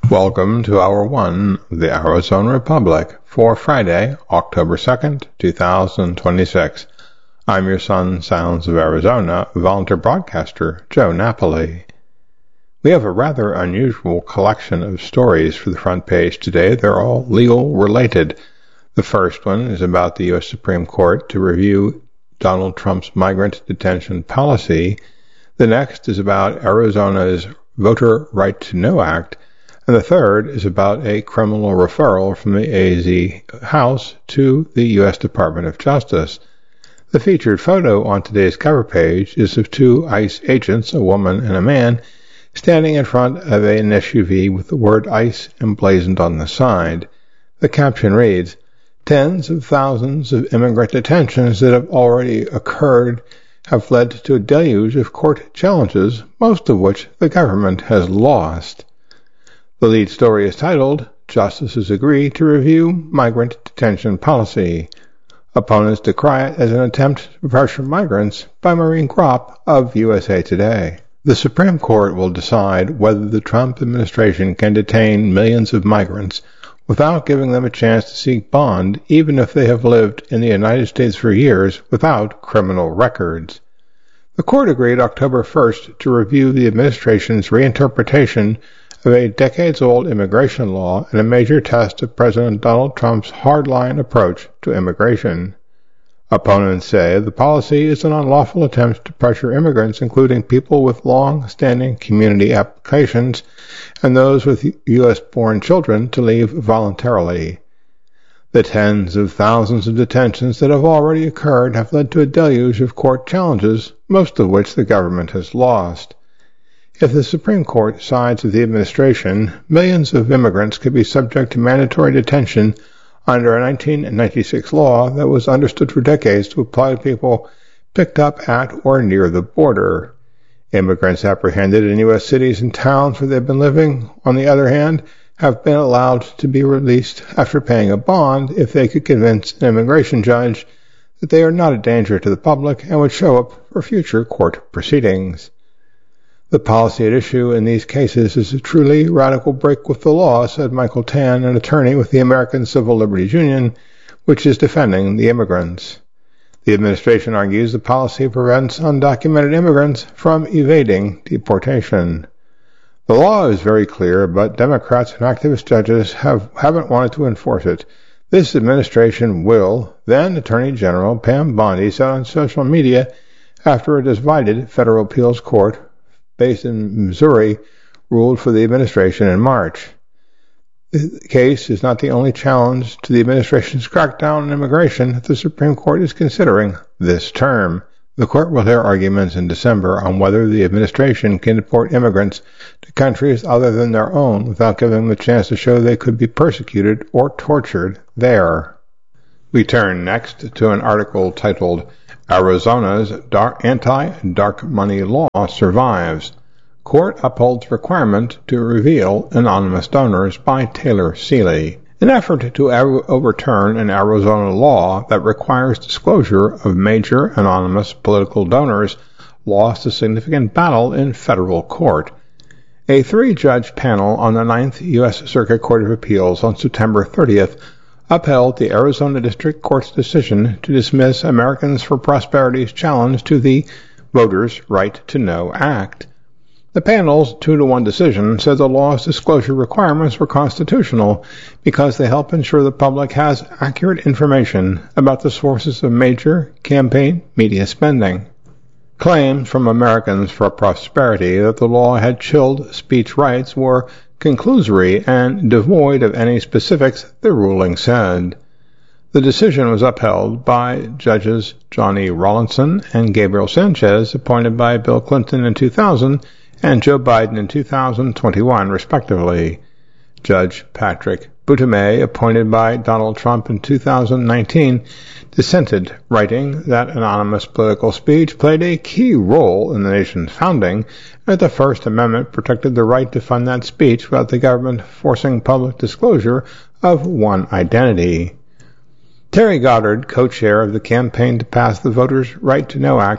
Welcome to Hour 1 of the Arizona Republic for Friday, October 2nd, 2026. I'm your son, Sounds of Arizona, volunteer broadcaster Joe Napoli. We have a rather unusual collection of stories for the front page today. They're all legal related. The first one is about the U.S. Supreme Court to review Donald Trump's migrant detention policy. The next is about Arizona's Voter Right to Know Act. And the third is about a criminal referral from the AZ House to the U.S. Department of Justice. The featured photo on today's cover page is of two ICE agents, a woman and a man, standing in front of an SUV with the word ICE emblazoned on the side. The caption reads, "Tens of thousands of immigrant detentions that have already occurred have led to a deluge of court challenges, most of which the government has lost." The lead story is titled, "Justices Agree to Review Migrant Detention Policy." Opponents decry it as an attempt to pressure migrants, by Maureen Gropp of USA Today. The Supreme Court will decide whether the Trump administration can detain millions of migrants without giving them a chance to seek bond, even if they have lived in the United States for years without criminal records. The court agreed October 1st to review the administration's reinterpretation of a decades-old immigration law and a major test of President Donald Trump's hardline approach to immigration. Opponents say the policy is an unlawful attempt to pressure immigrants, including people with long-standing community applications and those with U.S.-born children, to leave voluntarily. The tens of thousands of detentions that have already occurred have led to a deluge of court challenges, most of which the government has lost. If the Supreme Court sides with the administration, millions of immigrants could be subject to mandatory detention under a 1996 law that was understood for decades to apply to people picked up at or near the border. Immigrants apprehended in U.S. cities and towns where they've been living, on the other hand, have been allowed to be released after paying a bond if they could convince an immigration judge that they are not a danger to the public and would show up for future court proceedings. The policy at issue in these cases is a truly radical break with the law, said Michael Tan, an attorney with the American Civil Liberties Union, which is defending the immigrants. The administration argues the policy prevents undocumented immigrants from evading deportation. The law is very clear, but Democrats and activist judges haven't wanted to enforce it. This administration will, then Attorney General Pam Bondi said on social media after a divided federal appeals court based in Missouri ruled for the administration in March. The case is not the only challenge to the administration's crackdown on immigration that the Supreme Court is considering this term. The court will hear arguments in December on whether the administration can deport immigrants to countries other than their own without giving them a chance to show they could be persecuted or tortured there. We turn next to an article titled, "Arizona's Anti-Dark Money Law Survives. Court Upholds Requirement to Reveal Anonymous Donors" by Taylor Seeley. An effort to overturn an Arizona law that requires disclosure of major anonymous political donors lost a significant battle in federal court. A three-judge panel on the Ninth U.S. Circuit Court of Appeals on September 30th upheld the Arizona District Court's decision to dismiss Americans for Prosperity's challenge to the Voters' Right to Know Act. The panel's 2-1 decision said the law's disclosure requirements were constitutional because they help ensure the public has accurate information about the sources of major campaign media spending. Claims from Americans for Prosperity that the law had chilled speech rights were conclusory and devoid of any specifics, the ruling said. The decision was upheld by Judges Johnny Rawlinson and Gabriel Sanchez, appointed by Bill Clinton in 2000 and Joe Biden in 2021, respectively. Judge Patrick Boutimé, appointed by Donald Trump in 2019, dissented, writing that anonymous political speech played a key role in the nation's founding, and that the First Amendment protected the right to fund that speech without the government forcing public disclosure of one identity. Terry Goddard, co-chair of the campaign to pass the Voters' Right to Know Act,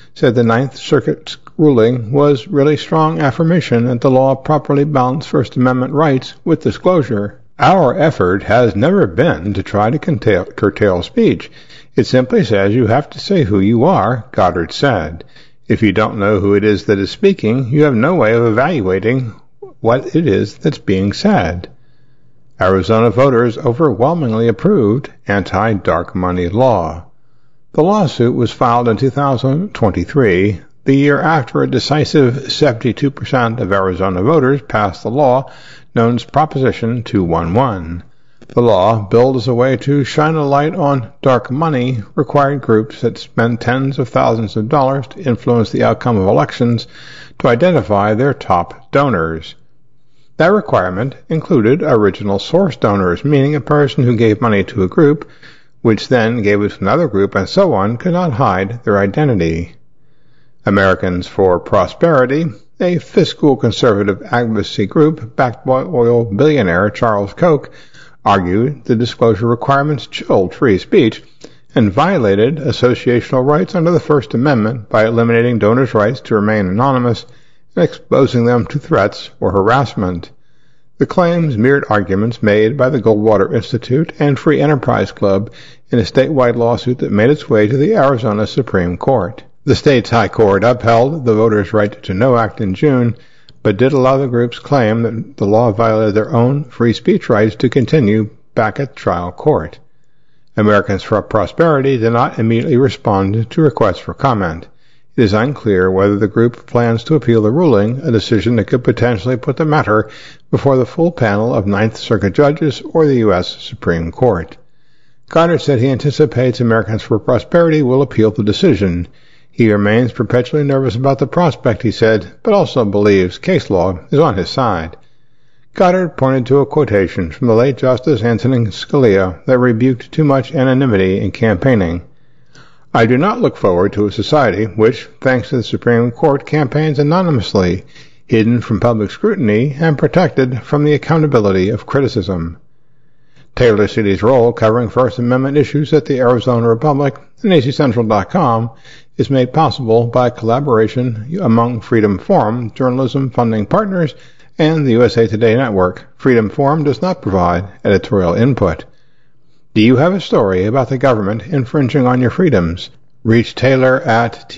said the Ninth Circuit's ruling was really strong affirmation that the law properly balanced First Amendment rights with disclosure. Our effort has never been to try to curtail speech. It simply says you have to say who you are, Goddard said. If you don't know who it is that is speaking, you have no way of evaluating what it is that's being said. Arizona voters overwhelmingly approved anti-dark money law. The lawsuit was filed in 2023, the year after a decisive 72% of Arizona voters passed the law known as Proposition 211. The law, billed as a way to shine a light on dark money, required groups that spend tens of thousands of dollars to influence the outcome of elections to identify their top donors. That requirement included original source donors, meaning a person who gave money to a group, which then gave it to another group, and so on, could not hide their identity. Americans for Prosperity, a fiscal conservative advocacy group backed by oil billionaire Charles Koch, argued the disclosure requirements chilled free speech and violated associational rights under the First Amendment by eliminating donors' rights to remain anonymous and exposing them to threats or harassment. The claims mirrored arguments made by the Goldwater Institute and Free Enterprise Club in a statewide lawsuit that made its way to the Arizona Supreme Court. The state's High Court upheld the Voters' Right to Know Act in June, but did allow the group's claim that the law violated their own free speech rights to continue back at trial court. Americans for Prosperity did not immediately respond to requests for comment. It is unclear whether the group plans to appeal the ruling, a decision that could potentially put the matter before the full panel of Ninth Circuit judges or the U.S. Supreme Court. Goddard said he anticipates Americans for Prosperity will appeal the decision. He remains perpetually nervous about the prospect, he said, but also believes case law is on his side. Goddard pointed to a quotation from the late Justice Antonin Scalia that rebuked too much anonymity in campaigning. I do not look forward to a society which, thanks to the Supreme Court, campaigns anonymously, hidden from public scrutiny and protected from the accountability of criticism. Taylor City's role covering First Amendment issues at the Arizona Republic and AZCentral.com is made possible by collaboration among Freedom Forum journalism funding partners and the USA Today Network. Freedom Forum does not provide editorial input. Do you have a story about the government infringing on your freedoms? Reach Taylor at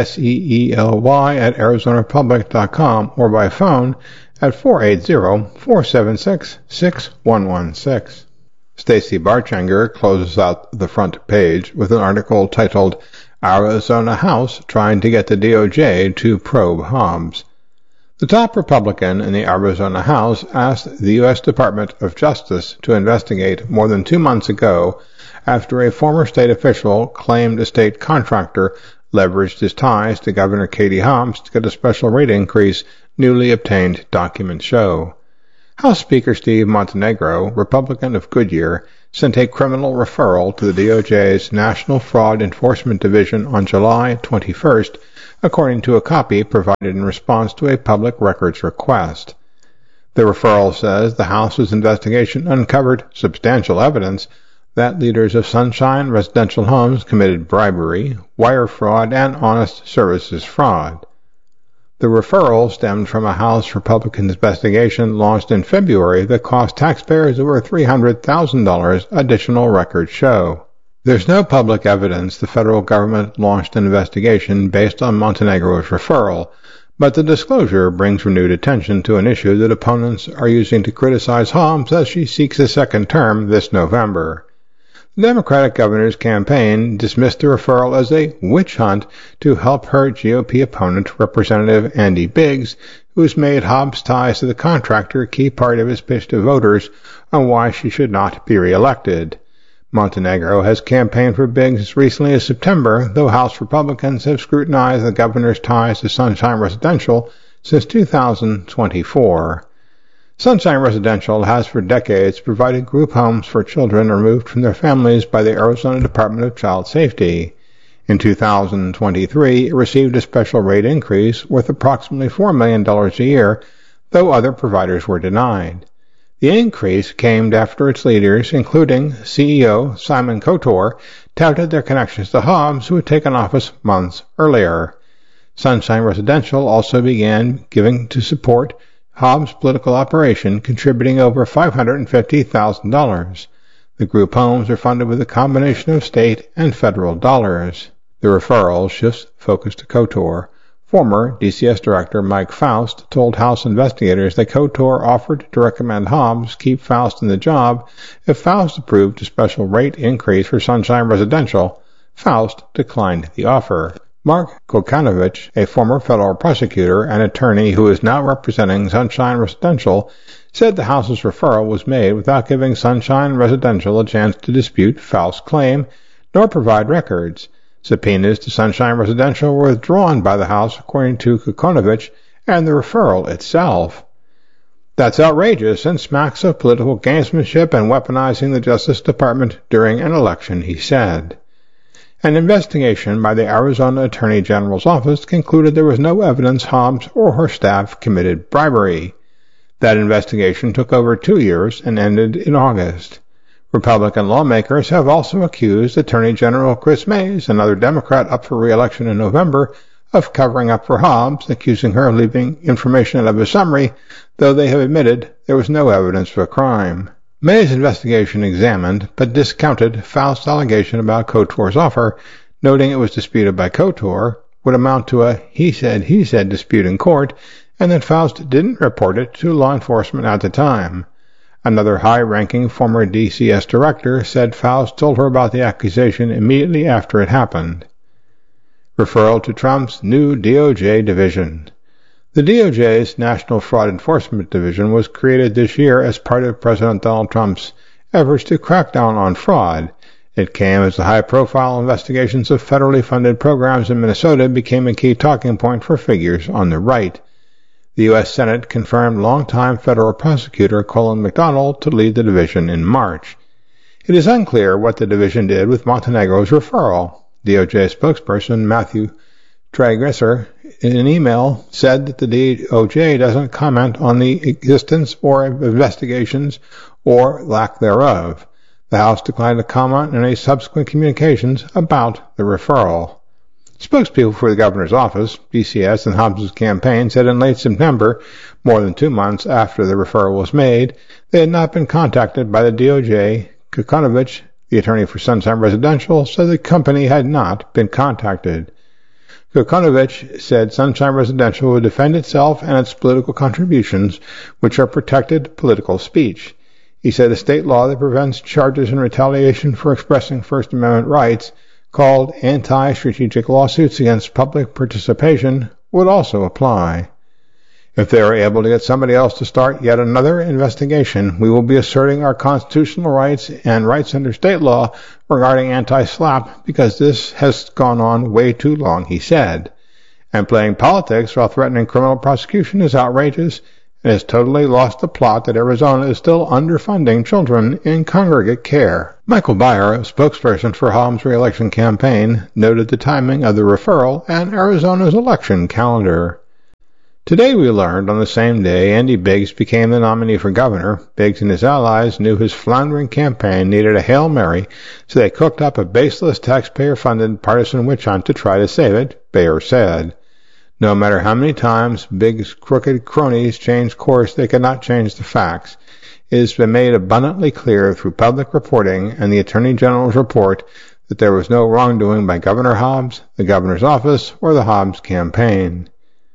tseely@arizonarepublic.com or by phone at 480-476-6116. Stacy Barchanger closes out the front page with an article titled Arizona House Trying to Get the DOJ to Probe Hobbs. The top Republican in the Arizona House asked the U.S. Department of Justice to investigate more than 2 months ago after a former state official claimed a state contractor leveraged his ties to Governor Katie Hobbs to get a special rate increase, newly obtained documents show. House Speaker Steve Montenegro, Republican of Goodyear, sent a criminal referral to the DOJ's National Fraud Enforcement Division on July 21st, according to a copy provided in response to a public records request. The referral says the House's investigation uncovered substantial evidence that leaders of Sunshine Residential Homes committed bribery, wire fraud, and honest services fraud. The referral stemmed from a House Republican investigation launched in February that cost taxpayers over $300,000, additional records show. There's no public evidence the federal government launched an investigation based on Montenegro's referral, but the disclosure brings renewed attention to an issue that opponents are using to criticize Hobbs as she seeks a second term this November. The Democratic governor's campaign dismissed the referral as a witch hunt to help her GOP opponent, Representative Andy Biggs, who has made Hobbs' ties to the contractor a key part of his pitch to voters on why she should not be reelected. Montenegro has campaigned for Biggs as recently as September, though House Republicans have scrutinized the governor's ties to Sunshine Residential since 2024. Sunshine Residential has for decades provided group homes for children removed from their families by the Arizona Department of Child Safety. In 2023, it received a special rate increase worth approximately $4 million a year, though other providers were denied. The increase came after its leaders, including CEO Simon Kotor, touted their connections to Hobbs, who had taken office months earlier. Sunshine Residential also began giving to support Hobbs' political operation, contributing over $550,000. The group homes are funded with a combination of state and federal dollars. The referral shifts focus to KOTOR. Former DCS Director Mike Faust told House investigators that KOTOR offered to recommend Hobbs keep Faust in the job if Faust approved a special rate increase for Sunshine Residential. Faust declined the offer. Mark Kokanovich, a former federal prosecutor and attorney who is now representing Sunshine Residential, said the House's referral was made without giving Sunshine Residential a chance to dispute Faust's claim nor provide records. Subpoenas to Sunshine Residential were withdrawn by the House, according to Kokanovich, and the referral itself. That's outrageous and smacks of political gamesmanship and weaponizing the Justice Department during an election, he said. An investigation by the Arizona Attorney General's office concluded there was no evidence Hobbs or her staff committed bribery. That investigation took over 2 years and ended in August. Republican lawmakers have also accused Attorney General Chris Mays, another Democrat up for re-election in November, of covering up for Hobbs, accusing her of leaving information out of a summary, though they have admitted there was no evidence of a crime. May's investigation examined but discounted Faust's allegation about KOTOR's offer, noting it was disputed by KOTOR, would amount to a he-said dispute in court, and that Faust didn't report it to law enforcement at the time. Another high-ranking former DCS director said Faust told her about the accusation immediately after it happened. Referral to Trump's new DOJ division. The DOJ's National Fraud Enforcement Division was created this year as part of President Donald Trump's efforts to crack down on fraud. It came as the high-profile investigations of federally funded programs in Minnesota became a key talking point for figures on the right. The U.S. Senate confirmed longtime federal prosecutor Colin McDonald to lead the division in March. It is unclear what the division did with Montenegro's referral. DOJ spokesperson Matthew Tragesser, in an email, said that the DOJ doesn't comment on the existence or investigations or lack thereof. The House declined to comment in any subsequent communications about the referral. Spokespeople for the governor's office, DCS, and Hobbs' campaign said in late September, more than 2 months after the referral was made, they had not been contacted by the DOJ. Kokanovich, the attorney for Sunshine Residential, said the company had not been contacted. Kokanovich said Sunshine Residential would defend itself and its political contributions, which are protected political speech. He said a state law that prevents charges in retaliation for expressing First Amendment rights, called anti-strategic lawsuits against public participation, would also apply. If they are able to get somebody else to start yet another investigation, we will be asserting our constitutional rights and rights under state law regarding anti-SLAPP because this has gone on way too long, he said. And playing politics while threatening criminal prosecution is outrageous and has totally lost the plot that Arizona is still underfunding children in congregate care. Michael Beyer, a spokesperson for Hobbs' re-election campaign, noted the timing of the referral and Arizona's election calendar. Today we learned on the same day Andy Biggs became the nominee for governor. Biggs and his allies knew his floundering campaign needed a Hail Mary, so they cooked up a baseless taxpayer-funded partisan witch hunt to try to save it, Beyer said. No matter how many times Biggs' crooked cronies changed course, they could not change the facts. It has been made abundantly clear through public reporting and the Attorney General's report that there was no wrongdoing by Governor Hobbs, the governor's office, or the Hobbs campaign.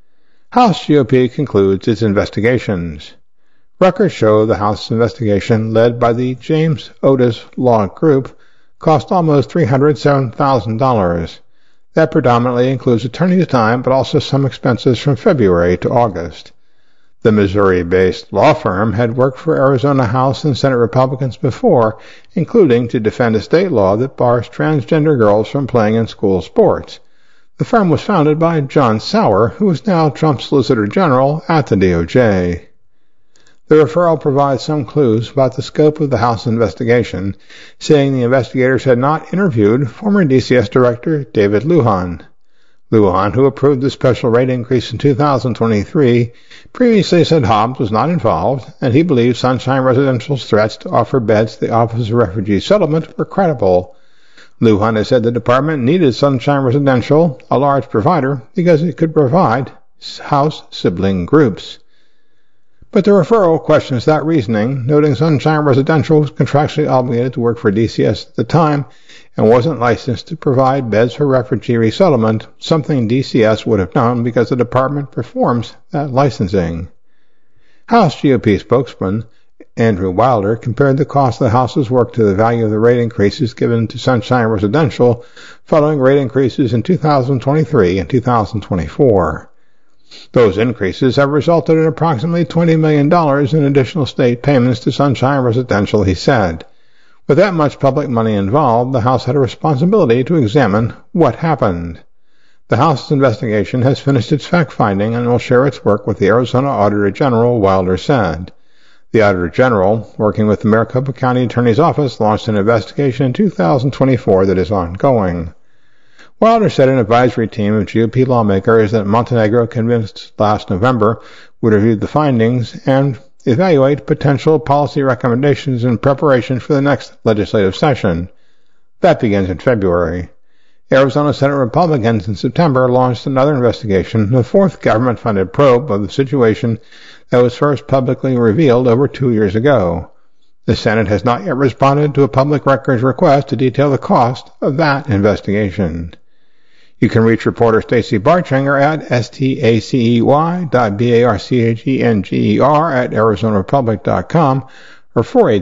House GOP concludes its investigations. Records show the House investigation, led by the James Otis Law Group, cost almost $307,000. That predominantly includes attorney's time, but also some expenses from February to August. The Missouri-based law firm had worked for Arizona House and Senate Republicans before, including to defend a state law that bars transgender girls from playing in school sports. The firm was founded by John Sauer, who is now Trump's Solicitor General at the DOJ. The referral provides some clues about the scope of the House investigation, saying the investigators had not interviewed former DCS Director David Lujan. Lujan, who approved the special rate increase in 2023, previously said Hobbs was not involved, and he believed Sunshine Residential's threats to offer beds to the Office of Refugee Settlement were credible. Lou Hunt has said the department needed Sunshine Residential, a large provider, because it could provide house sibling groups. But the referral questions that reasoning, noting Sunshine Residential was contractually obligated to work for DCS at the time and wasn't licensed to provide beds for refugee resettlement, something DCS would have known because the department performs that licensing. House GOP spokesman Andrew Wilder compared the cost of the House's work to the value of the rate increases given to Sunshine Residential following rate increases in 2023 and 2024. Those increases have resulted in approximately $20 million in additional state payments to Sunshine Residential, he said. With that much public money involved, the House had a responsibility to examine what happened. The House's investigation has finished its fact-finding and will share its work with the Arizona Auditor General, Wilder said. The Auditor General, working with the Maricopa County Attorney's Office, launched an investigation in 2024 that is ongoing. Wilder said an advisory team of GOP lawmakers that Montenegro convinced last November would review the findings and evaluate potential policy recommendations in preparation for the next legislative session. That begins in February. Arizona Senate Republicans in September launched another investigation, the fourth government-funded probe of the situation that was first publicly revealed over 2 years ago. The Senate has not yet responded to a public records request to detail the cost of that investigation. You can reach reporter Stacey Barchinger at stacey.barchenger@arizonarepublic.com or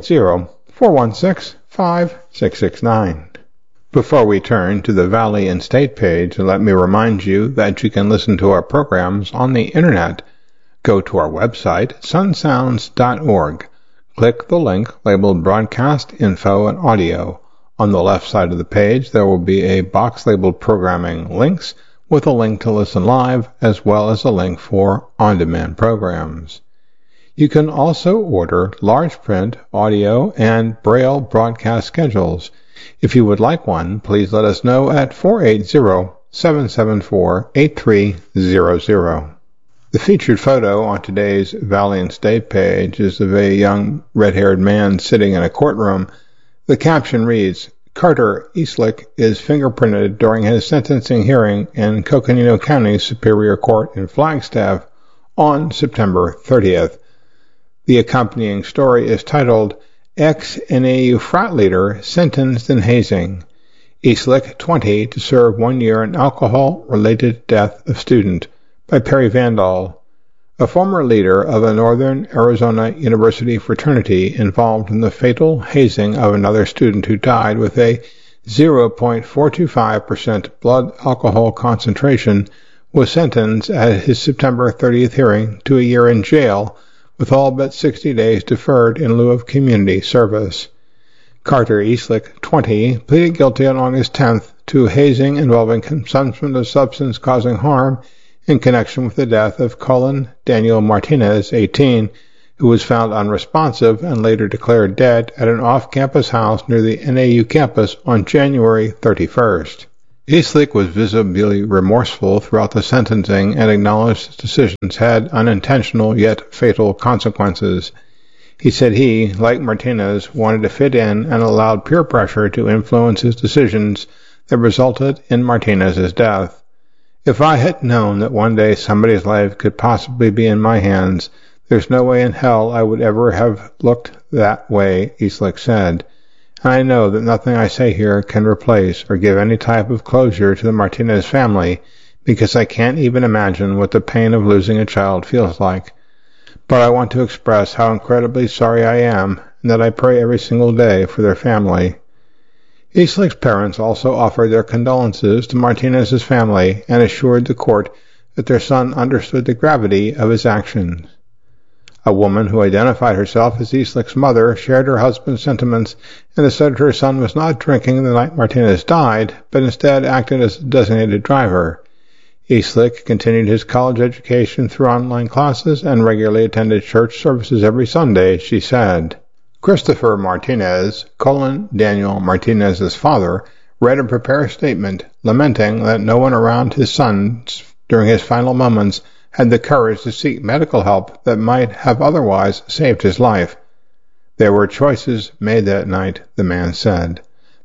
480-416-5669. Before we turn to the Valley and State page, let me remind you that you can listen to our programs on the Internet. Go to our website, sunsounds.org. Click the link labeled Broadcast Info and Audio. On the left side of the page, there will be a box labeled Programming Links with a link to listen live as well as a link for on-demand programs. You can also order large print, audio, and Braille broadcast schedules. If you would like one, please let us know at 480-774-8300. The featured photo on today's Valley and State page is of a young red-haired man sitting in a courtroom. The caption reads, Carter Eastlick is fingerprinted during his sentencing hearing in Coconino County Superior Court in Flagstaff on September 30th. The accompanying story is titled, Ex-NAU frat leader sentenced in hazing. Eastlick, 20, to serve 1 year in alcohol-related death of student, by Perry Vandal, a former leader of a Northern Arizona University fraternity involved in the fatal hazing of another student who died with a 0.425% blood alcohol concentration, was sentenced at his September 30th hearing to a year in jail, with all but 60 days deferred in lieu of community service. Carter Eastlick, 20, pleaded guilty on August 10th to hazing involving consumption of substance causing harm in connection with the death of Colin Daniel Martinez, 18, who was found unresponsive and later declared dead at an off-campus house near the NAU campus on January 31st. Eastlick was visibly remorseful throughout the sentencing and acknowledged his decisions had unintentional yet fatal consequences. He said he, like Martinez, wanted to fit in and allowed peer pressure to influence his decisions that resulted in Martinez's death. If I had known that one day somebody's life could possibly be in my hands, there's no way in hell I would ever have looked that way, Eastlick said. And I know that nothing I say here can replace or give any type of closure to the Martinez family, because I can't even imagine what the pain of losing a child feels like. But I want to express how incredibly sorry I am, and that I pray every single day for their family. Eastlick's parents also offered their condolences to Martinez's family and assured the court that their son understood the gravity of his actions. A woman who identified herself as Eastlick's mother shared her husband's sentiments and said her son was not drinking the night Martinez died, but instead acted as a designated driver. Eastlick continued his college education through online classes and regularly attended church services every Sunday, she said. Christopher Martinez, Colin Daniel Martinez's father, read and prepared a statement lamenting that no one around his son during his final moments had the courage to seek medical help that might have otherwise saved his life. There were choices made that night, the man said.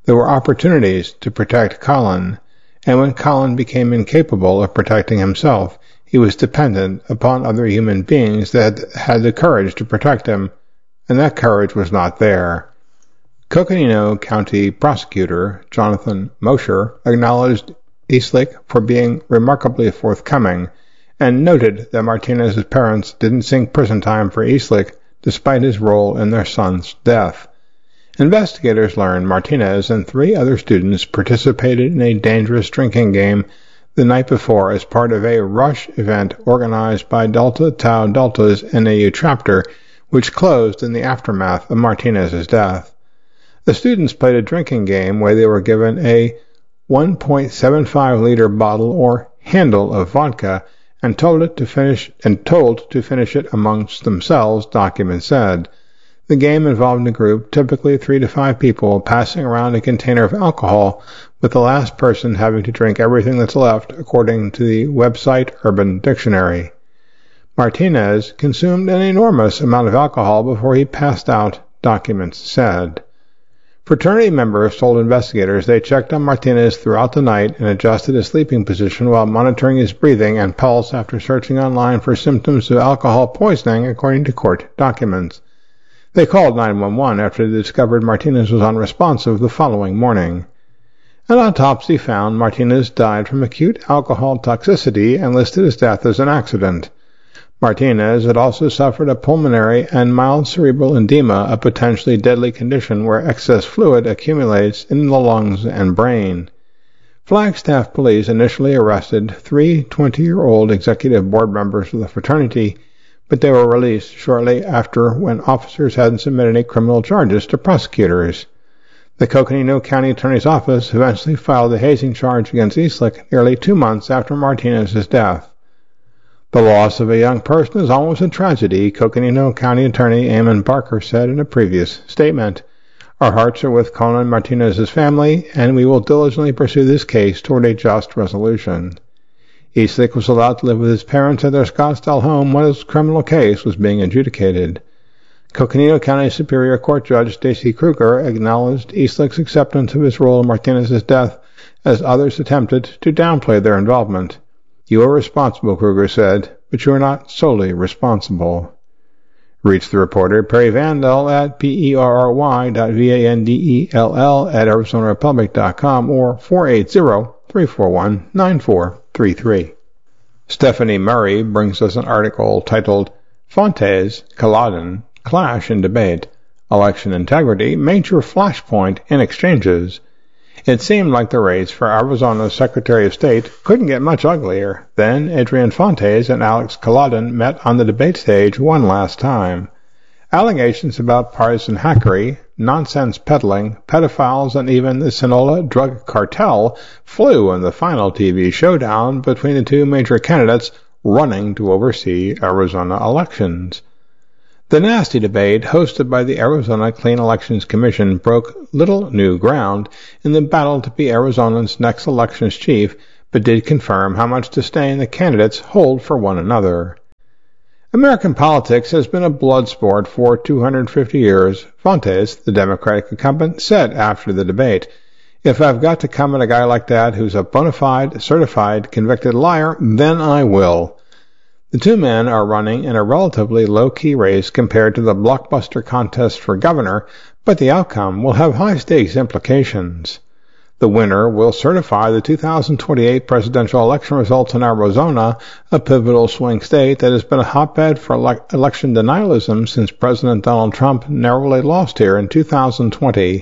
There were opportunities to protect Colin, and when Colin became incapable of protecting himself, he was dependent upon other human beings that had the courage to protect him, and that courage was not there. Coconino County Prosecutor Jonathan Mosher acknowledged Eastlick for being remarkably forthcoming, and noted that Martinez's parents didn't sink prison time for Eastlick despite his role in their son's death. Investigators learned Martinez and 3 other students participated in a dangerous drinking game the night before as part of a rush event organized by Delta Tau Delta's NAU chapter, which closed in the aftermath of Martinez's death. The students played a drinking game where they were given a 1.75-liter bottle or handle of vodka and told to finish it amongst themselves, documents said. The game involved a group, typically 3 to 5 people, passing around a container of alcohol, with the last person having to drink everything that's left, according to the website Urban Dictionary. Martinez consumed an enormous amount of alcohol before he passed out, documents said. Fraternity members told investigators they checked on Martinez throughout the night and adjusted his sleeping position while monitoring his breathing and pulse after searching online for symptoms of alcohol poisoning, according to court documents. They called 911 after they discovered Martinez was unresponsive the following morning. An autopsy found Martinez died from acute alcohol toxicity and listed his death as an accident. Martinez had also suffered a pulmonary and mild cerebral edema, a potentially deadly condition where excess fluid accumulates in the lungs and brain. Flagstaff police initially arrested 3 20-year-old executive board members of the fraternity, but they were released shortly after when officers hadn't submitted any criminal charges to prosecutors. The Coconino County Attorney's Office eventually filed a hazing charge against Eastlick nearly 2 months after Martinez's death. The loss of a young person is almost a tragedy, Coconino County Attorney Eamon Barker said in a previous statement. Our hearts are with Colin Martinez's family, and we will diligently pursue this case toward a just resolution. Eastlick was allowed to live with his parents at their Scottsdale home while his criminal case was being adjudicated. Coconino County Superior Court Judge Stacy Kruger acknowledged Eastlick's acceptance of his role in Martinez's death as others attempted to downplay their involvement. You are responsible, Kruger said, but you are not solely responsible. Reach the reporter Perry Vandell at perry.vandell@arizonarepublic.com or 480-341-9433. Stephanie Murray brings us an article titled Fontes, Culloden, Clash in Debate, Election Integrity, Major Flashpoint in Exchanges. It seemed like the race for Arizona's Secretary of State couldn't get much uglier. Then Adrian Fontes and Alex Culloden met on the debate stage one last time. Allegations about partisan hackery, nonsense peddling, pedophiles, and even the Sinaloa drug cartel flew in the final TV showdown between the 2 major candidates running to oversee Arizona elections. The nasty debate, hosted by the Arizona Clean Elections Commission, broke little new ground in the battle to be Arizona's next elections chief, but did confirm how much disdain the candidates hold for one another. American politics has been a blood sport for 250 years, Fontes, the Democratic incumbent, said after the debate. If I've got to come at a guy like that who's a bona fide, certified, convicted liar, then I will. The 2 men are running in a relatively low-key race compared to the blockbuster contest for governor, but the outcome will have high-stakes implications. The winner will certify the 2028 presidential election results in Arizona, a pivotal swing state that has been a hotbed for election denialism since President Donald Trump narrowly lost here in 2020.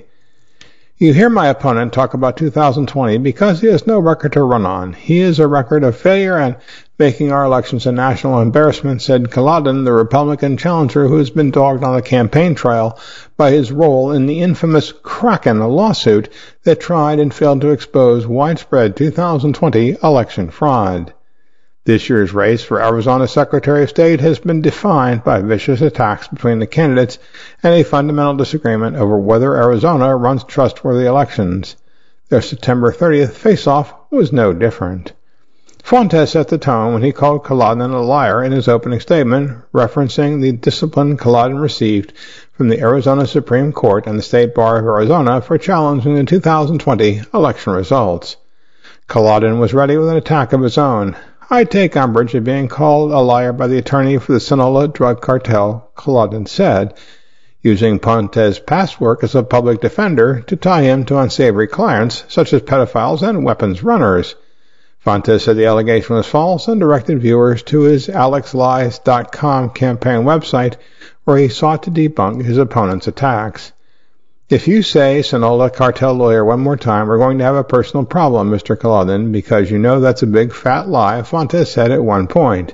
You hear my opponent talk about 2020 because he has no record to run on. He is a record of failure and making our elections a national embarrassment, said Culloden, the Republican challenger who has been dogged on the campaign trail by his role in the infamous Kraken lawsuit that tried and failed to expose widespread 2020 election fraud. This year's race for Arizona Secretary of State has been defined by vicious attacks between the candidates and a fundamental disagreement over whether Arizona runs trustworthy elections. Their September 30th face-off was no different. Fontes set the tone when he called Culloden a liar in his opening statement, referencing the discipline Culloden received from the Arizona Supreme Court and the State Bar of Arizona for challenging the 2020 election results. Culloden was ready with an attack of his own. "I take umbrage at being called a liar by the attorney for the Sinaloa drug cartel," Culloden said, using Fontes' past work as a public defender to tie him to unsavory clients such as pedophiles and weapons runners. Fontes said the allegation was false and directed viewers to his alexlies.com campaign website, where he sought to debunk his opponent's attacks. "If you say Sinaloa cartel lawyer one more time, we're going to have a personal problem, Mr. Culloden, because you know that's a big fat lie," Fontes said at one point.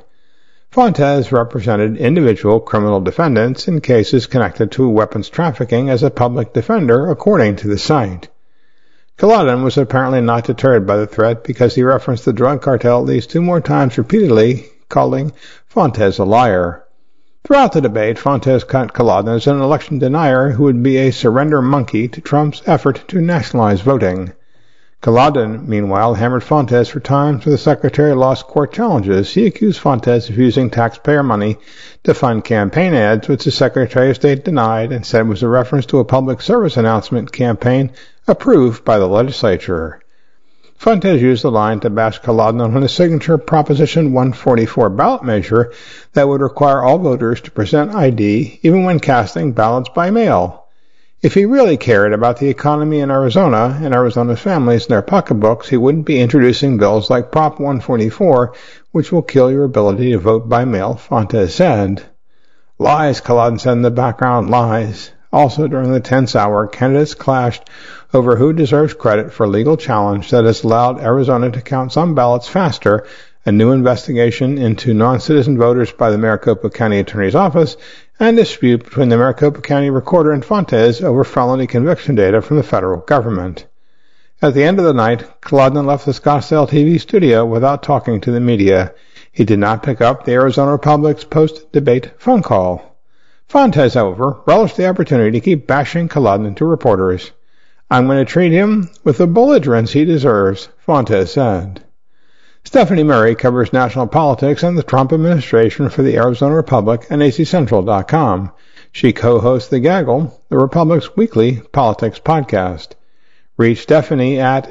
Fontes represented individual criminal defendants in cases connected to weapons trafficking as a public defender, according to the site. Culloden was apparently not deterred by the threat because he referenced the drug cartel at least 2 more times repeatedly, calling Fontes a liar. Throughout the debate, Fontes cut Culloden as an election denier who would be a surrender monkey to Trump's effort to nationalize voting. Culloden, meanwhile, hammered Fontes for times where the Secretary lost court challenges. He accused Fontes of using taxpayer money to fund campaign ads, which the Secretary of State denied and said was a reference to a public service announcement campaign approved by the legislature. Fontes used the line to bash Culloden on his signature Proposition 144 ballot measure that would require all voters to present ID even when casting ballots by mail. If he really cared about the economy in Arizona and Arizona's families and their pocketbooks, he wouldn't be introducing bills like Prop 144, which will kill your ability to vote by mail, Fontes said. "Lies," Culloden said in the background, "lies." Also during the tense hour, candidates clashed over who deserves credit for a legal challenge that has allowed Arizona to count some ballots faster, a new investigation into non-citizen voters by the Maricopa County Attorney's Office, and a dispute between the Maricopa County Recorder and Fontes over felony conviction data from the federal government. At the end of the night, Culloden left the Scottsdale TV studio without talking to the media. He did not pick up the Arizona Republic's post-debate phone call. Fontes, however, relished the opportunity to keep bashing Culloden to reporters. "I'm going to treat him with the belligerence he deserves," Fontes said. Stephanie Murray covers national politics and the Trump administration for the Arizona Republic and AZCentral.com. She co-hosts The Gaggle, the Republic's weekly politics podcast. Reach Stephanie at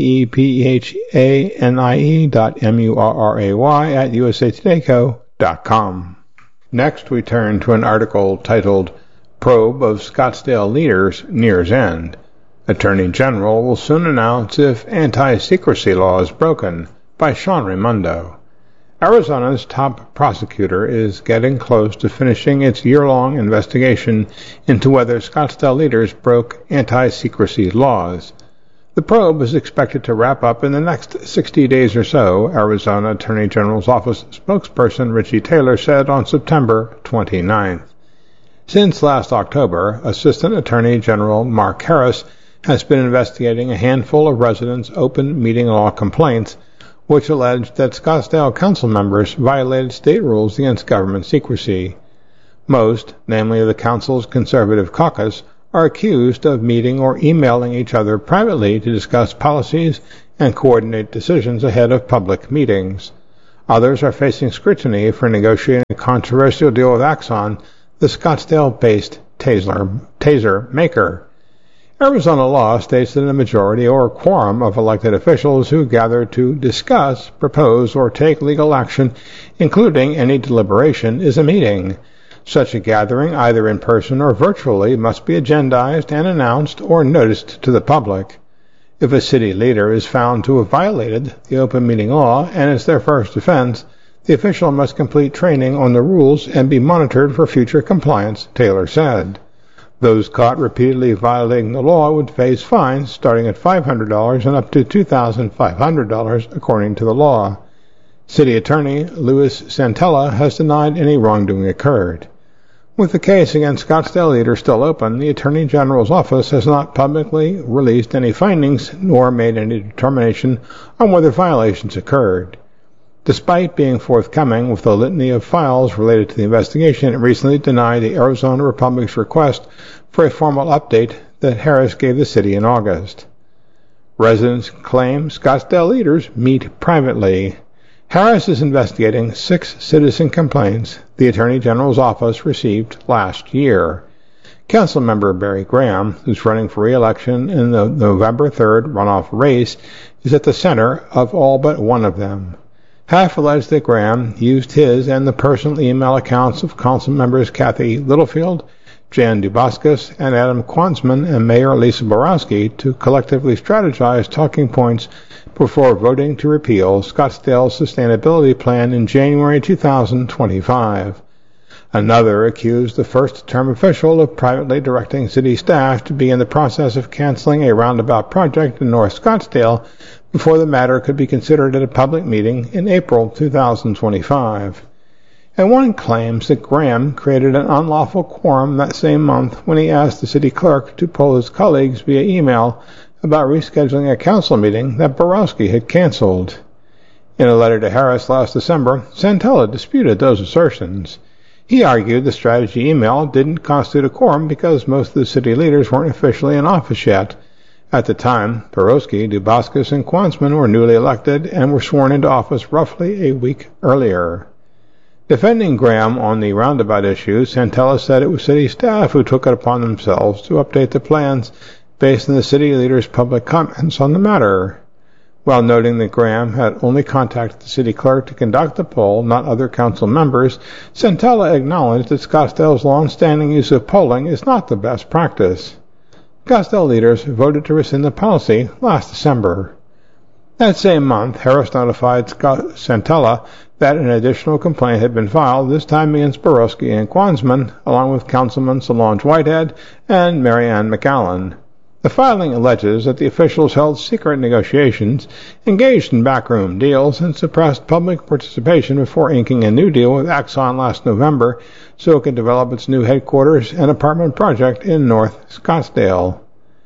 stephanie.murray@usatoday.com. Next, we turn to an article titled "Probe of Scottsdale Leaders Nears End. Attorney General will soon announce if anti-secrecy law is broken," by Sean Raimondo. Arizona's top prosecutor is getting close to finishing its year-long investigation into whether Scottsdale leaders broke anti-secrecy laws. The probe is expected to wrap up in the next 60 days or so, Arizona Attorney General's office spokesperson Richie Taylor said on September 29th. Since last October, Assistant Attorney General Mark Harris has been investigating a handful of residents' open meeting law complaints, which alleged that Scottsdale council members violated state rules against government secrecy. Most, namely the council's conservative caucus, are accused of meeting or emailing each other privately to discuss policies and coordinate decisions ahead of public meetings. Others are facing scrutiny for negotiating a controversial deal with Axon, the Scottsdale-based taser maker. Arizona law states that a majority or quorum of elected officials who gather to discuss, propose, or take legal action, including any deliberation, is a meeting. Such a gathering, either in person or virtually, must be agendized and announced or noticed to the public. If a city leader is found to have violated the open meeting law and is their first offense, the official must complete training on the rules and be monitored for future compliance, Taylor said. Those caught repeatedly violating the law would face fines starting at $500 and up to $2,500, according to the law. City Attorney Louis Santella has denied any wrongdoing occurred. With the case against Scottsdale leaders still open, the Attorney General's office has not publicly released any findings nor made any determination on whether violations occurred. Despite being forthcoming with a litany of files related to the investigation, it recently denied the Arizona Republic's request for a formal update that Harris gave the city in August. Residents claim Scottsdale leaders meet privately. Harris is investigating 6 citizen complaints the Attorney General's office received last year. Councilmember Barry Graham, who's running for re-election in the November 3rd runoff race, is at the center of all but one of them. Half alleged that Graham used his and the personal email accounts of Council members Kathy Littlefield, Jan Dubaskus, and Adam Quansman and Mayor Lisa Borowski to collectively strategize talking points before voting to repeal Scottsdale's sustainability plan in January 2025. Another accused the first-term official of privately directing city staff to be in the process of canceling a roundabout project in North Scottsdale before the matter could be considered at a public meeting in April 2025. And one claims that Graham created an unlawful quorum that same month when he asked the city clerk to poll his colleagues via email about rescheduling a council meeting that Borowski had canceled. In a letter to Harris last December, Santella disputed those assertions. He argued the strategy email didn't constitute a quorum because most of the city leaders weren't officially in office yet. At the time, Borowski, Dubaskus, and Quansman were newly elected and were sworn into office roughly a week earlier. Defending Graham on the roundabout issue, Santella said it was city staff who took it upon themselves to update the plans based on the city leaders' public comments on the matter. While noting that Graham had only contacted the city clerk to conduct the poll, not other council members, Santella acknowledged that Scottsdale's long-standing use of polling is not the best practice. Scottsdale leaders voted to rescind the policy last December. That same month, Harris notified Santella that an additional complaint had been filed, this time against Borowski and Quansman, along with Councilman Solange Whitehead and Mary Ann McAllen. The filing alleges that the officials held secret negotiations, engaged in backroom deals, and suppressed public participation before inking a new deal with Axon last November so it could develop its new headquarters and apartment project in North Scottsdale.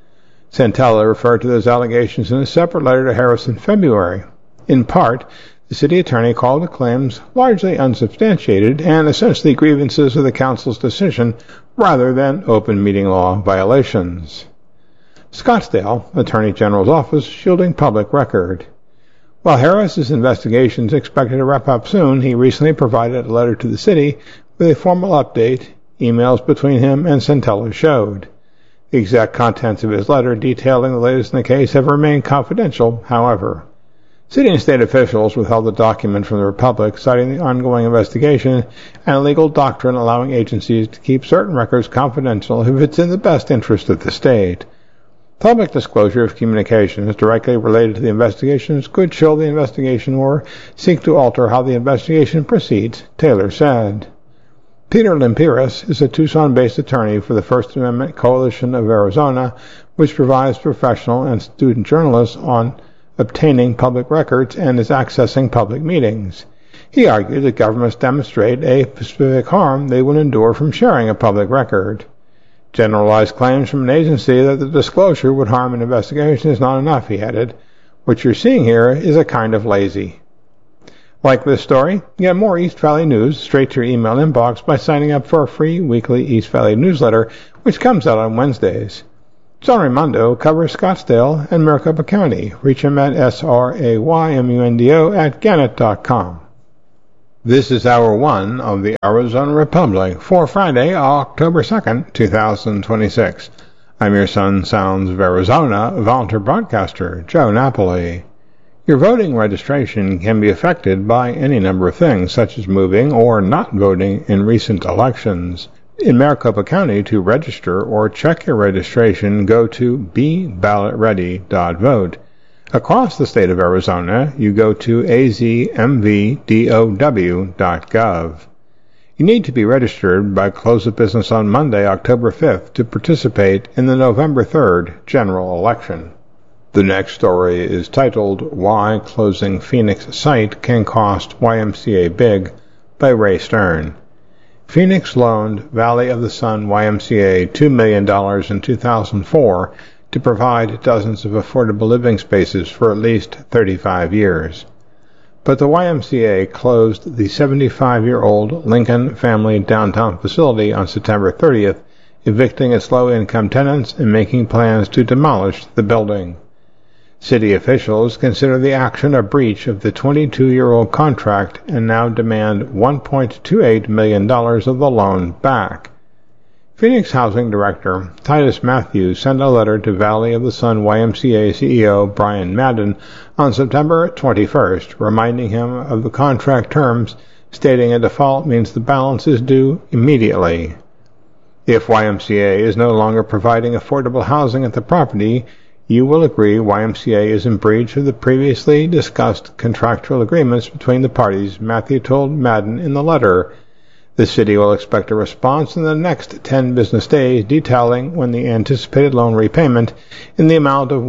Santella referred to those allegations in a separate letter to Harris in February. In part, the city attorney called the claims largely unsubstantiated and essentially grievances of the council's decision rather than open meeting law violations. Scottsdale Attorney General's office shielding public record. While Harris's investigation is expected to wrap up soon, he recently provided a letter to the city with a formal update emails between him and Santella showed. The exact contents of his letter detailing the latest in the case have remained confidential, however. City and state officials withheld the document from the Republic, citing the ongoing investigation and a legal doctrine allowing agencies to keep certain records confidential if it's in the best interest of the state. Public disclosure of communications directly related to the investigations could chill the investigation or seek to alter how the investigation proceeds, Taylor said. Peter Limpiris is a Tucson-based attorney for the First Amendment Coalition of Arizona, which provides professional and student journalists on obtaining public records and is accessing public meetings. He argued that governments demonstrate a specific harm they would endure from sharing a public record. Generalized claims from an agency that the disclosure would harm an investigation is not enough, he added. What you're seeing here is a kind of lazy. Like this story? Get more East Valley news straight to your email inbox by signing up for our free weekly East Valley newsletter, which comes out on Wednesdays. John Raimondo covers Scottsdale and Maricopa County. Reach him at SRAYMUNDO@Gannett.com. This is Hour 1 of the Arizona Republic for Friday, October 2nd, 2026. I'm your Sun Sounds of Arizona volunteer broadcaster, Joe Napoli. Your voting registration can be affected by any number of things, such as moving or not voting in recent elections. In Maricopa County, to register or check your registration, go to beballotready.vote. Across the state of Arizona, you go to azmvdow.gov. You need to be registered by close of business on Monday, October 5th, to participate in the November 3rd general election. The next story is titled, Why Closing Phoenix Site Can Cost YMCA Big, by Ray Stern. Phoenix loaned Valley of the Sun YMCA $2 million in 2004 to provide dozens of affordable living spaces for at least 35 years. But the YMCA closed the 75-year-old Lincoln Family Downtown facility on September 30th, evicting its low-income tenants and making plans to demolish the building. City officials consider the action a breach of the 22-year-old contract and now demand $1.28 million of the loan back. Phoenix Housing Director Titus Matthews sent a letter to Valley of the Sun YMCA CEO Brian Madden on September 21st, reminding him of the contract terms, stating a default means the balance is due immediately. If YMCA is no longer providing affordable housing at the property, you will agree YMCA is in breach of the previously discussed contractual agreements between the parties, Matthew told Madden in the letter. The city will expect a response in the next 10 business days detailing when the anticipated loan repayment in the amount of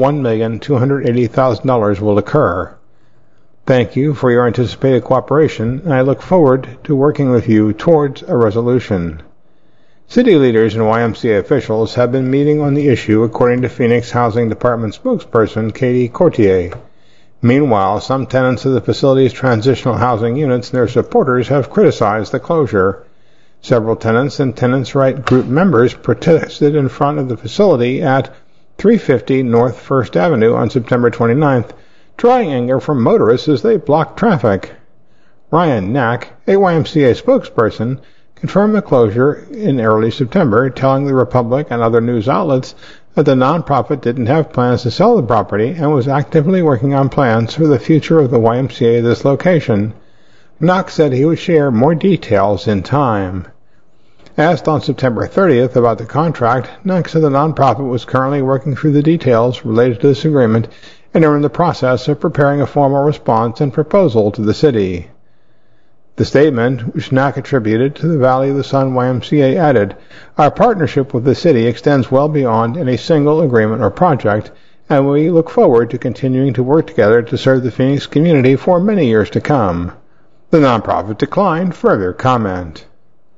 $1,280,000 will occur. Thank you for your anticipated cooperation, and I look forward to working with you towards a resolution. City leaders and YMCA officials have been meeting on the issue, according to Phoenix Housing Department spokesperson Katie Courtier. Meanwhile, some tenants of the facility's transitional housing units and their supporters have criticized the closure. Several tenants and tenants' right group members protested in front of the facility at 350 North 1st Avenue on September 29th, drawing anger from motorists as they blocked traffic. Ryan Knack, a YMCA spokesperson, confirmed the closure in early September, telling the Republic and other news outlets that the nonprofit didn't have plans to sell the property and was actively working on plans for the future of the YMCA at this location. Knox said he would share more details in time. Asked on September 30th about the contract, Knox said the nonprofit was currently working through the details related to this agreement and are in the process of preparing a formal response and proposal to the city. The statement, which Knack attributed to the Valley of the Sun YMCA, added, "Our partnership with the city extends well beyond any single agreement or project, and we look forward to continuing to work together to serve the Phoenix community for many years to come." The nonprofit declined further comment.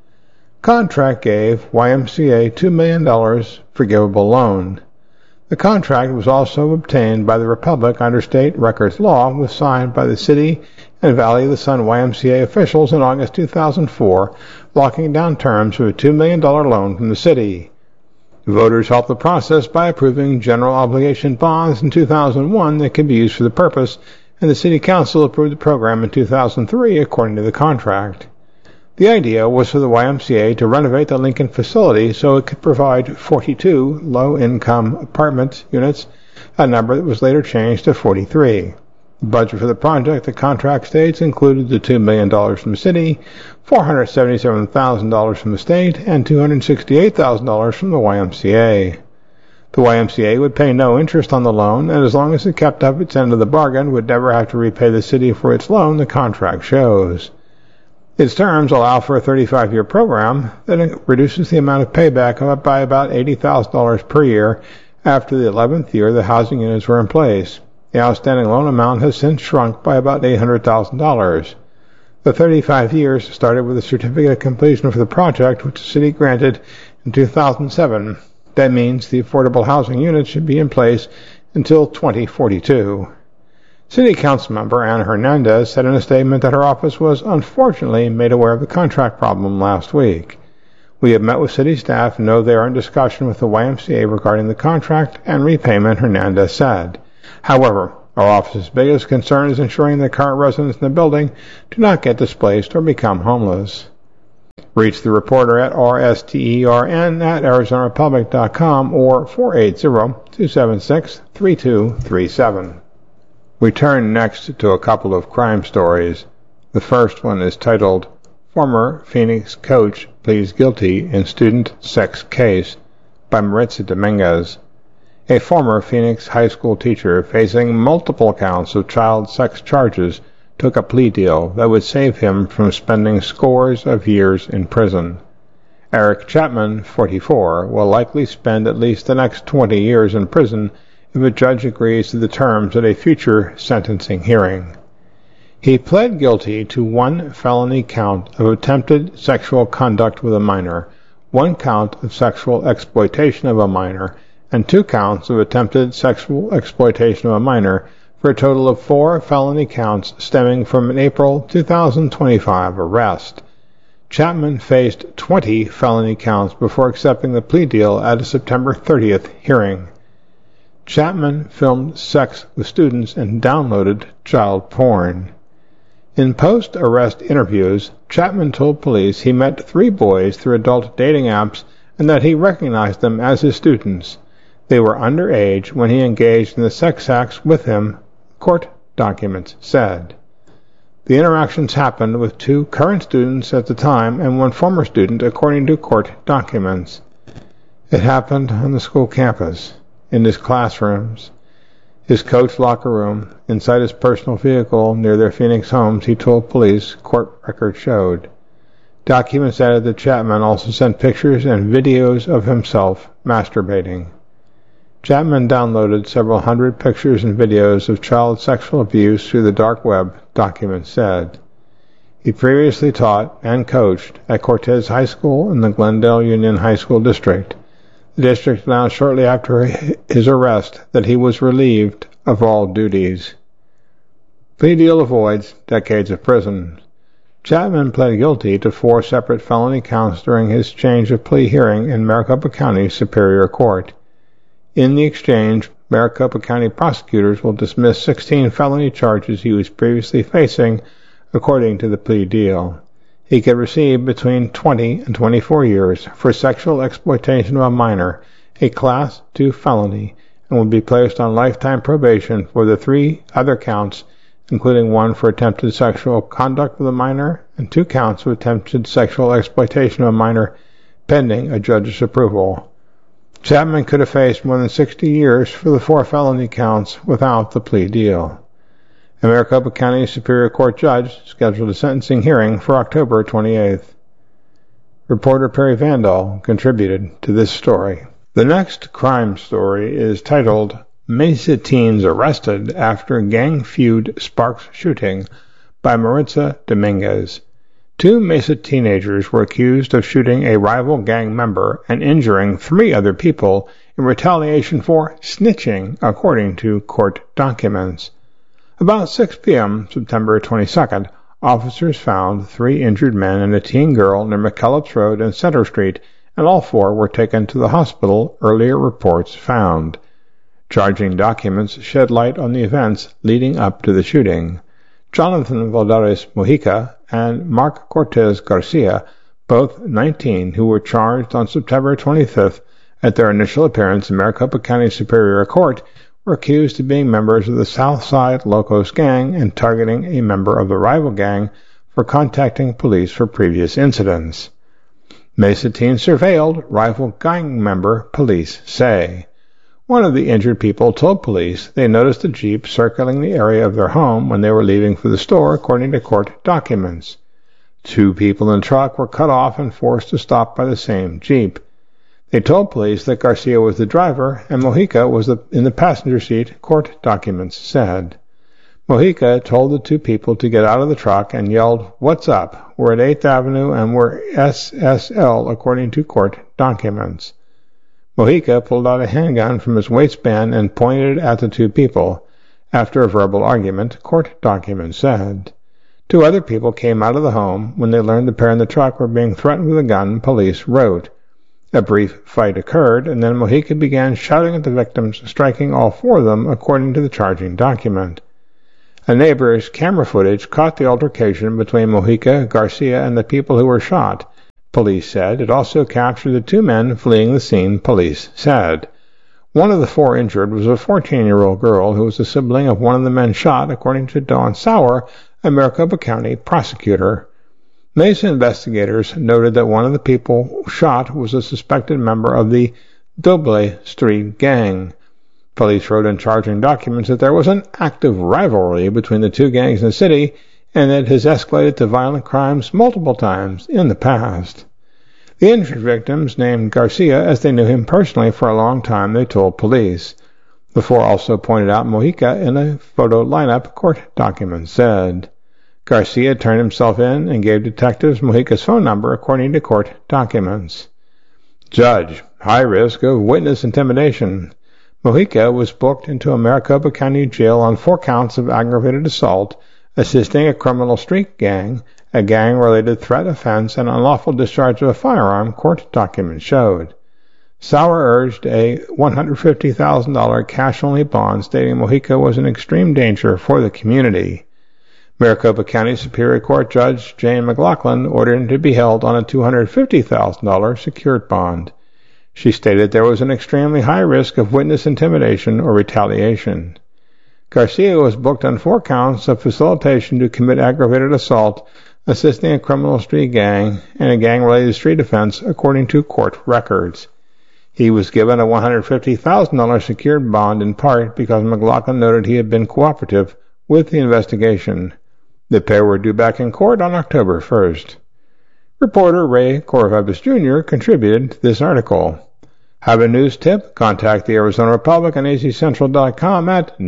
Contract gave YMCA $2 million forgivable loan. The contract was also obtained by the Republic under state records law, was signed by the City and Valley of the Sun YMCA officials in August 2004, locking down terms of a $2 million loan from the city. Voters helped the process by approving general obligation bonds in 2001 that could be used for the purpose, and the City Council approved the program in 2003 according to the contract. The idea was for the YMCA to renovate the Lincoln facility so it could provide 42 low-income apartment units, a number that was later changed to 43. The budget for the project, the contract states, included the $2 million from the city, $477,000 from the state, and $268,000 from the YMCA. The YMCA would pay no interest on the loan, and as long as it kept up its end of the bargain, would never have to repay the city for its loan, the contract shows. Its terms allow for a 35-year program that reduces the amount of payback by about $80,000 per year after the 11th year the housing units were in place. The outstanding loan amount has since shrunk by about $800,000. The 35 years started with a certificate of completion for the project, which the city granted in 2007. That means the affordable housing units should be in place until 2042. City Council member Ana Hernandez said in a statement that her office was unfortunately made aware of the contract problem last week. "We have met with city staff and know they are in discussion with the YMCA regarding the contract and repayment," Hernandez said. "However, our office's biggest concern is ensuring that current residents in the building do not get displaced or become homeless." Reach the reporter at rstern@arizonarepublic.com or 480-276-3237. We turn next to a couple of crime stories. The first one is titled, "Former Phoenix Coach Pleads Guilty in Student Sex Case" by Maritza Dominguez. A former Phoenix high school teacher facing multiple counts of child sex charges took a plea deal that would save him from spending scores of years in prison. Eric Chapman, 44, will likely spend at least the next 20 years in prison if a judge agrees to the terms at a future sentencing hearing. He pled guilty to one felony count of attempted sexual conduct with a minor, one count of sexual exploitation of a minor, and 2 counts of attempted sexual exploitation of a minor, for a total of 4 felony counts stemming from an April 2025 arrest. Chapman faced 20 felony counts before accepting the plea deal at a September 30th hearing. Chapman filmed sex with students and downloaded child porn. In post-arrest interviews, Chapman told police he met 3 boys through adult dating apps and that he recognized them as his students. They were underage when he engaged in the sex acts with him, court documents said. The interactions happened with 2 current students at the time and 1 former student, according to court documents. It happened on the school campus, in his classrooms, his coach locker room, inside his personal vehicle near their Phoenix homes, he told police, court records showed. Documents added that Chapman also sent pictures and videos of himself masturbating. Chapman downloaded several hundred pictures and videos of child sexual abuse through the dark web, documents said. He previously taught and coached at Cortez High School in the Glendale Union High School District. The district announced shortly after his arrest that he was relieved of all duties. Plea deal avoids decades of prison. Chapman pled guilty to 4 separate felony counts during his change of plea hearing in Maricopa County Superior Court. In the exchange, Maricopa County prosecutors will dismiss 16 felony charges he was previously facing, according to the plea deal. He could receive between 20 and 24 years for sexual exploitation of a minor, a Class 2 felony, and would be placed on lifetime probation for the 3 other counts, including 1 for attempted sexual conduct with a minor and 2 counts of attempted sexual exploitation of a minor, pending a judge's approval. Chapman could have faced more than 60 years for the 4 felony counts without the plea deal. A Maricopa County Superior Court judge scheduled a sentencing hearing for October 28th. Reporter Perry Vandal contributed to this story. The next crime story is titled, Mesa Teens Arrested After Gang Feud Sparks Shooting by Maritza Dominguez. 2 Mesa teenagers were accused of shooting a rival gang member and injuring 3 other people in retaliation for snitching, according to court documents. About 6 p.m. September 22nd, officers found 3 injured men and a teen girl near McKellips Road and Center Street, and all 4 were taken to the hospital, earlier reports found. Charging documents shed light on the events leading up to the shooting. Jonathan Valderes Mojica and Mark Cortez Garcia, both 19, who were charged on September 25th at their initial appearance in Maricopa County Superior Court, were accused of being members of the Southside Locos gang and targeting a member of the rival gang for contacting police for previous incidents. Mesa teens surveilled rival gang member, police say. One of the injured people told police they noticed a Jeep circling the area of their home when they were leaving for the store, according to court documents. 2 people in the truck were cut off and forced to stop by the same Jeep. They told police that Garcia was the driver and Mojica was in the passenger seat, court documents said. Mojica told the 2 people to get out of the truck and yelled, "What's up? We're at 8th Avenue and we're SSL," according to court documents. Mojica pulled out a handgun from his waistband and pointed it at the 2 people. After a verbal argument, court documents said. 2 other people came out of the home when they learned the pair in the truck were being threatened with a gun, police wrote. A brief fight occurred, and then Mojica began shouting at the victims, striking all 4 of them, according to the charging document. A neighbor's camera footage caught the altercation between Mojica, Garcia, and the people who were shot, police said. It also captured the 2 men fleeing the scene, police said. One of the 4 injured was a 14-year-old girl who was a sibling of one of the men shot, according to Dawn Sauer, a Maricopa County prosecutor. Mesa investigators noted that one of the people shot was a suspected member of the Doble Street gang. Police wrote in charging documents that there was an active rivalry between the 2 gangs in the city and that it has escalated to violent crimes multiple times in the past. The injured victims named Garcia as they knew him personally for a long time, they told police. The 4 also pointed out Mojica in a photo lineup, court documents said. Garcia turned himself in and gave detectives Mojica's phone number, according to court documents. Judge, high risk of witness intimidation. Mojica was booked into a Maricopa County jail on 4 counts of aggravated assault, assisting a criminal street gang, a gang-related threat offense, and unlawful discharge of a firearm, court documents showed. Sauer urged a $150,000 cash-only bond, stating Mojica was in extreme danger for the community. Maricopa County Superior Court Judge Jane McLaughlin ordered him to be held on a $250,000 secured bond. She stated there was an extremely high risk of witness intimidation or retaliation. Garcia was booked on 4 counts of facilitation to commit aggravated assault, assisting a criminal street gang, and a gang-related street offense, according to court records. He was given a $150,000 secured bond in part because McLaughlin noted he had been cooperative with the investigation. The pair were due back in court on October 1st. Reporter Ray Corvallis Jr. contributed to this article. Have a news tip? Contact the Arizona Republic on azcentral.com at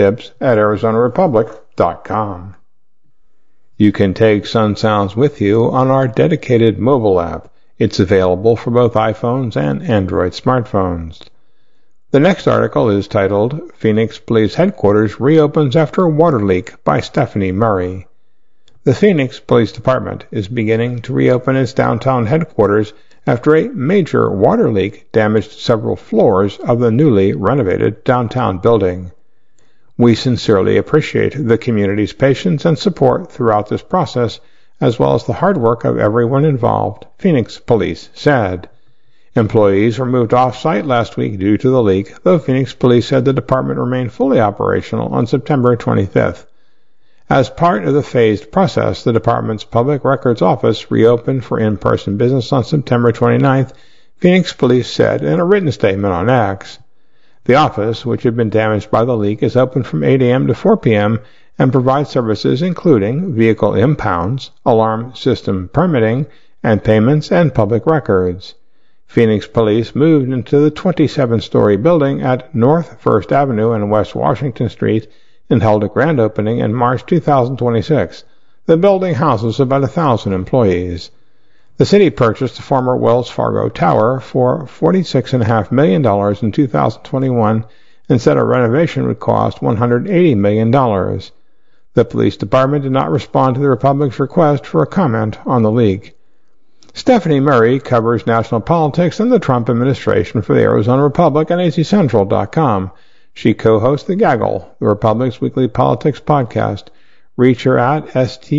newstips@arizonarepublic.com. You can take Sun Sounds with you on our dedicated mobile app. It's available for both iPhones and Android smartphones. The next article is titled, Phoenix Police Headquarters Reopens After Water Leak by Stephanie Murray. The Phoenix Police Department is beginning to reopen its downtown headquarters after a major water leak damaged several floors of the newly renovated downtown building. We sincerely appreciate the community's patience and support throughout this process, as well as the hard work of everyone involved, Phoenix Police said. Employees were moved off-site last week due to the leak, though Phoenix Police said the department remained fully operational on September 25th. As part of the phased process, the department's Public Records Office reopened for in-person business on September 29th, Phoenix Police said in a written statement on X. The office, which had been damaged by the leak, is open from 8 a.m. to 4 p.m. and provides services including vehicle impounds, alarm system permitting, and payments and public records. Phoenix Police moved into the 27-story building at North 1st Avenue and West Washington Street and held a grand opening in March 2026. The building houses about 1,000 employees. The city purchased the former Wells Fargo Tower for $46.5 million in 2021 and said a renovation would cost $180 million. The police department did not respond to the Republic's request for a comment on the leak. Stephanie Murray covers national politics and the Trump administration for the Arizona Republic on azcentral.com. She co-hosts The Gaggle, the Republic's weekly politics podcast. Reach her at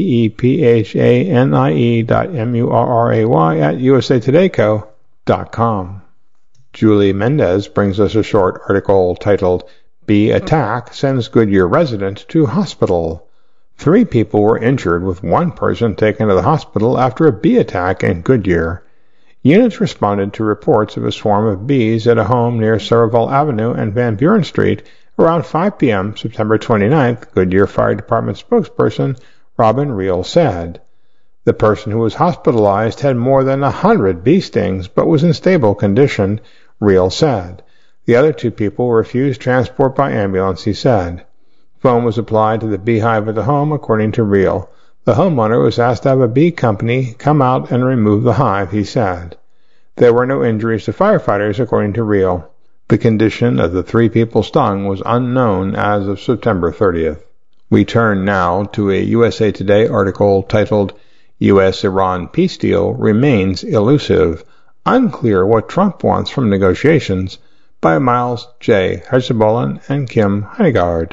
stephanie.murray@usatoday.com. Julie Mendez brings us a short article titled, Bee Attack Sends Goodyear Resident to Hospital. 3 people were injured, with 1 person taken to the hospital after a bee attack in Goodyear. Units responded to reports of a swarm of bees at a home near Cerevel Avenue and Van Buren Street around 5 p.m. September 29th, Goodyear Fire Department spokesperson Robin Reel said. The person who was hospitalized had more than 100 bee stings but was in stable condition, Reel said. The other 2 people refused transport by ambulance, he said. Foam was applied to the beehive at the home, according to Reel. The homeowner was asked to have a bee company come out and remove the hive, he said. There were no injuries to firefighters, according to Reel. The condition of the 3 people stung was unknown as of September 30th. We turn now to a USA Today article titled, U.S.-Iran Peace Deal Remains Elusive. Unclear what Trump wants from negotiations, by Miles J. Hezbollah and Kim Heigard.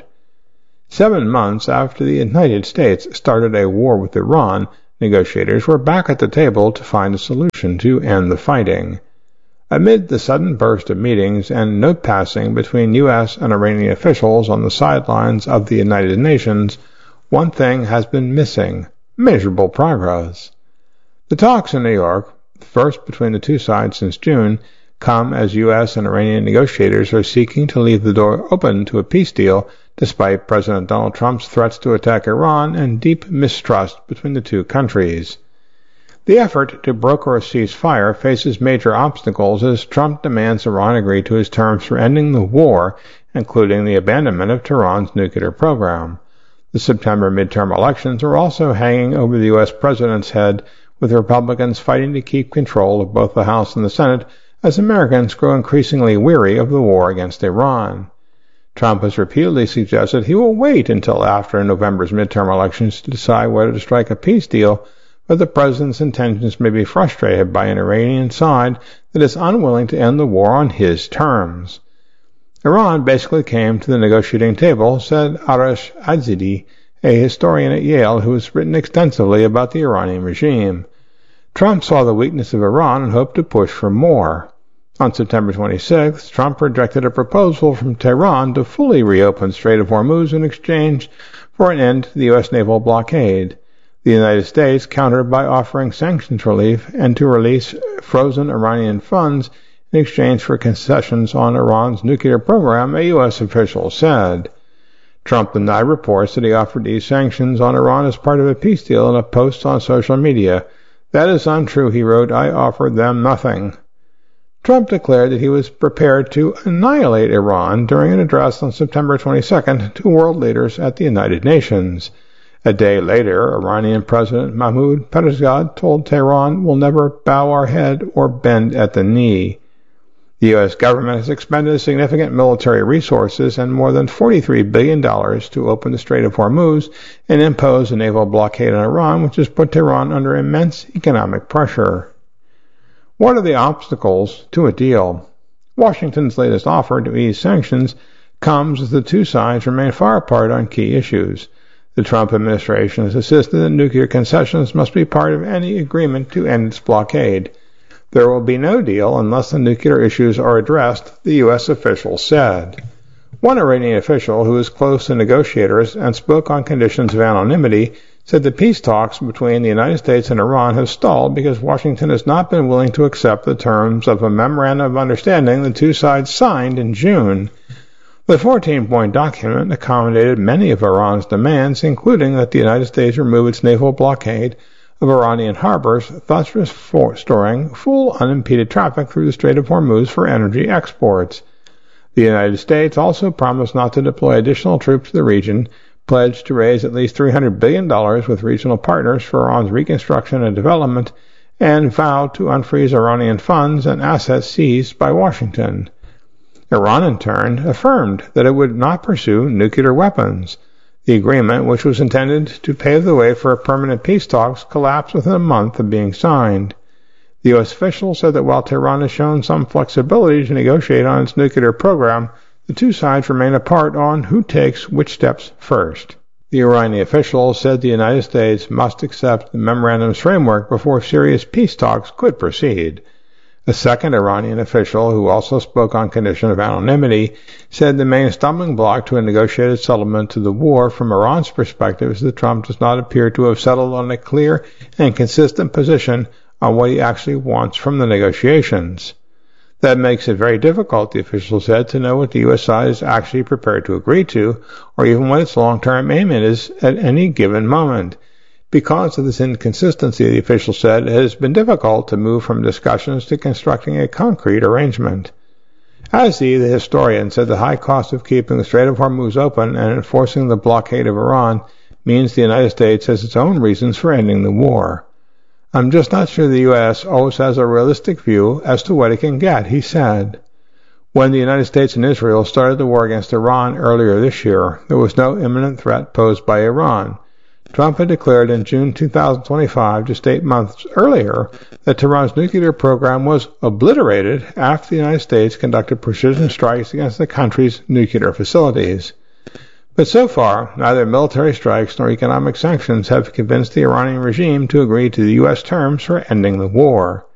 7 months after the United States started a war with Iran, negotiators were back at the table to find a solution to end the fighting. Amid the sudden burst of meetings and note-passing between U.S. and Iranian officials on the sidelines of the United Nations, one thing has been missing: measurable progress. The talks in New York, the first between the 2 sides since June, come as U.S. and Iranian negotiators are seeking to leave the door open to a peace deal despite President Donald Trump's threats to attack Iran and deep mistrust between the 2 countries. The effort to broker a ceasefire faces major obstacles as Trump demands Iran agree to his terms for ending the war, including the abandonment of Tehran's nuclear program. The September midterm elections are also hanging over the U.S. president's head, with Republicans fighting to keep control of both the House and the Senate as Americans grow increasingly weary of the war against Iran. Trump has repeatedly suggested he will wait until after November's midterm elections to decide whether to strike a peace deal, but the president's intentions may be frustrated by an Iranian side that is unwilling to end the war on his terms. Iran basically came to the negotiating table, said Arash Azadi, a historian at Yale who has written extensively about the Iranian regime. Trump saw the weakness of Iran and hoped to push for more. On September 26, Trump rejected a proposal from Tehran to fully reopen Strait of Hormuz in exchange for an end to the U.S. naval blockade. The United States countered by offering sanctions relief and to release frozen Iranian funds in exchange for concessions on Iran's nuclear program, a U.S. official said. Trump denied reports that he offered these sanctions on Iran as part of a peace deal in a post on social media. "That is untrue," he wrote. "I offered them nothing." Trump declared that he was prepared to annihilate Iran during an address on September 22nd to world leaders at the United Nations. A day later, Iranian President Mahmoud Pezeshkian told Tehran, "We'll never bow our head or bend at the knee." The U.S. government has expended significant military resources and more than $43 billion to open the Strait of Hormuz and impose a naval blockade on Iran, which has put Tehran under immense economic pressure. What are the obstacles to a deal? Washington's latest offer to ease sanctions comes as the two sides remain far apart on key issues. The Trump administration has insisted that nuclear concessions must be part of any agreement to end its blockade. There will be no deal unless the nuclear issues are addressed, the U.S. official said. One Iranian official who is close to negotiators and spoke on conditions of anonymity said the peace talks between the United States and Iran have stalled because Washington has not been willing to accept the terms of a memorandum of understanding the two sides signed in June. The 14-point document accommodated many of Iran's demands, including that the United States remove its naval blockade of Iranian harbors, thus restoring full unimpeded traffic through the Strait of Hormuz for energy exports. The United States also promised not to deploy additional troops to the region, pledged to raise at least $300 billion with regional partners for Iran's reconstruction and development, and vowed to unfreeze Iranian funds and assets seized by Washington. Iran, in turn, affirmed that it would not pursue nuclear weapons. The agreement, which was intended to pave the way for permanent peace talks, collapsed within a month of being signed. The U.S. official said that while Tehran has shown some flexibility to negotiate on its nuclear program, the two sides remain apart on who takes which steps first. The Iranian official said the United States must accept the memorandum's framework before serious peace talks could proceed. A second Iranian official, who also spoke on condition of anonymity, said the main stumbling block to a negotiated settlement to the war from Iran's perspective is that Trump does not appear to have settled on a clear and consistent position on what he actually wants from the negotiations. That makes it very difficult, the official said, to know what the U.S. side is actually prepared to agree to, or even what its long-term aim is at any given moment. Because of this inconsistency, the official said, it has been difficult to move from discussions to constructing a concrete arrangement. Azadi, the historian, said the high cost of keeping the Strait of Hormuz open and enforcing the blockade of Iran means the United States has its own reasons for ending the war. "I'm just not sure the U.S. always has a realistic view as to what it can get," he said. When the United States and Israel started the war against Iran earlier this year, there was no imminent threat posed by Iran. Trump had declared in June 2025, just 8 months earlier, that Tehran's nuclear program was obliterated after the United States conducted precision strikes against the country's nuclear facilities. But so far, neither military strikes nor economic sanctions have convinced the Iranian regime to agree to the U.S. terms for ending the war.